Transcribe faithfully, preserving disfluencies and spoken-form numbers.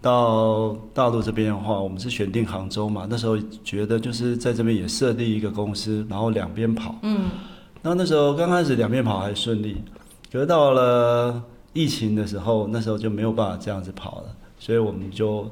到大陆这边的话，我们是选定杭州嘛，那时候觉得就是在这边也设立一个公司，然后两边跑。嗯，那那时候刚开始两边跑还顺利，可是到了疫情的时候，那时候就没有办法这样子跑了，所以我们就